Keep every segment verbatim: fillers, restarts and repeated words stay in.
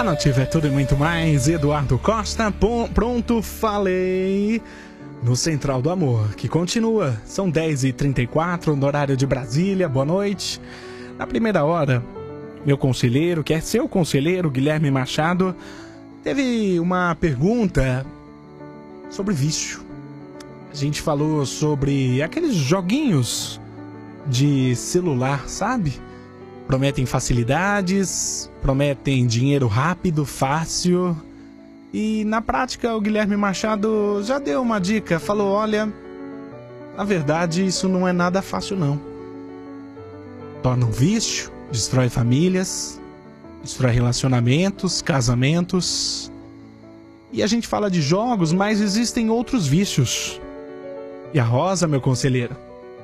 A Nativa é tudo e muito mais. Eduardo Costa, pom- pronto, falei. No Central do Amor, que continua. São dez e trinta e quatro no horário de Brasília. Boa noite. Na primeira hora, meu conselheiro, que é seu conselheiro, Guilherme Machado, teve uma pergunta sobre vício. A gente falou sobre aqueles joguinhos de celular, sabe? Prometem facilidades, prometem dinheiro rápido, fácil. E na prática o Guilherme Machado já deu uma dica, falou, olha, na verdade isso não é nada fácil não. Torna um vício, destrói famílias, destrói relacionamentos, casamentos. E a gente fala de jogos, mas existem outros vícios. E a Rosa, meu conselheiro,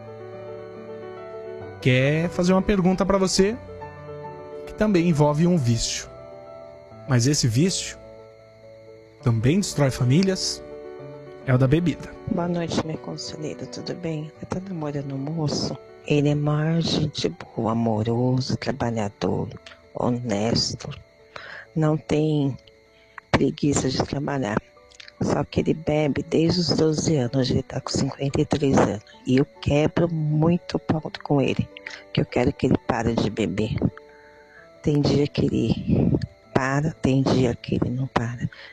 quer fazer uma pergunta para você que também envolve um vício. Mas esse vício também destrói famílias, é o da bebida. Boa noite, meu conselheiro, tudo bem? Eu tô namorando um moço, ele é maior gente boa, amoroso, trabalhador, honesto, não tem preguiça de trabalhar. Só que ele bebe desde os doze anos, ele tá com cinquenta e três anos. E eu quebro muito pau com ele, que eu quero que ele pare de beber. Tem dia que ele para, tem dia que ele não para.